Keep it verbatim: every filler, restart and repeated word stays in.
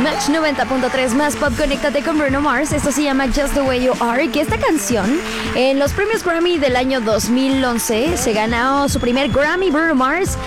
Match noventa punto tres más pop, conéctate con Bruno Mars. Esto se llama Just the Way You Are. Que esta canción en los premios Grammy del año dos mil once se ganó su primer Grammy Bruno Mars